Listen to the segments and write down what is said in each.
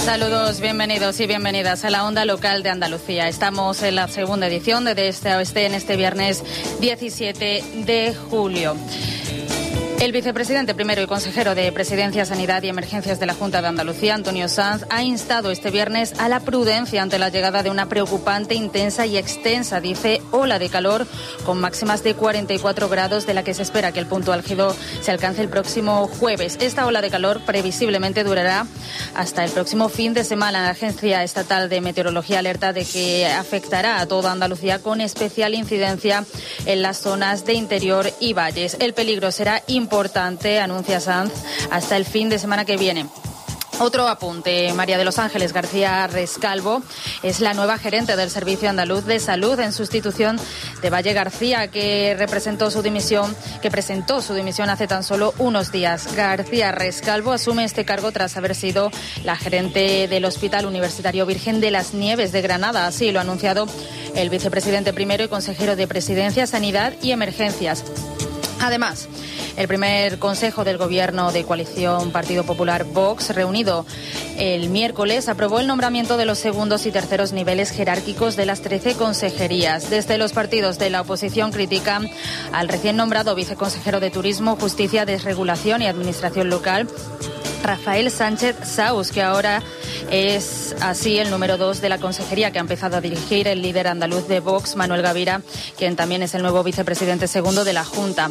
Saludos, bienvenidos y bienvenidas a la Onda Local de Andalucía. Estamos en la segunda edición de Este a Oeste en este viernes 17 de julio. El vicepresidente primero y consejero de Presidencia, Sanidad y Emergencias de la Junta de Andalucía, Antonio Sanz, ha instado este viernes a la prudencia ante la llegada de una preocupante, intensa y extensa, dice, ola de calor con máximas de 44 grados, de la que se espera que el punto álgido se alcance el próximo jueves. Esta ola de calor previsiblemente durará hasta el próximo fin de semana. La Agencia Estatal de Meteorología alerta de que afectará a toda Andalucía con especial incidencia en las zonas de interior y valles. El peligro será importante, anuncia Sanz, hasta el fin de semana que viene. Otro apunte, María de los Ángeles García Rescalvo es la nueva gerente del Servicio Andaluz de Salud en sustitución de Valle García, que presentó su dimisión hace tan solo unos días. García Rescalvo asume este cargo tras haber sido la gerente del Hospital Universitario Virgen de las Nieves de Granada. Así lo ha anunciado el vicepresidente primero y consejero de Presidencia, Sanidad y Emergencias. Además, el primer Consejo del Gobierno de coalición Partido Popular-Vox, reunido el miércoles, aprobó el nombramiento de los segundos y terceros niveles jerárquicos de las 13 consejerías. Desde los partidos de la oposición critican al recién nombrado viceconsejero de Turismo, Justicia, Desregulación y Administración Local, Rafael Sánchez Saus, que ahora es así el número 2 de la consejería que ha empezado a dirigir el líder andaluz de Vox, Manuel Gavira, quien también es el nuevo vicepresidente segundo de la Junta.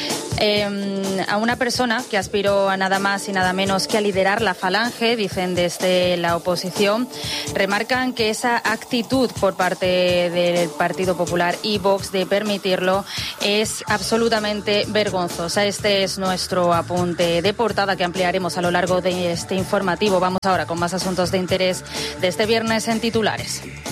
A una persona que aspiró a nada más y nada menos que a liderar la Falange, dicen desde la oposición, remarcan que esa actitud por parte del Partido Popular y Vox de permitirlo es absolutamente vergonzosa. Este es nuestro apunte de portada que ampliaremos a lo largo de este informativo. Vamos ahora con más asuntos de interés de este viernes en titulares.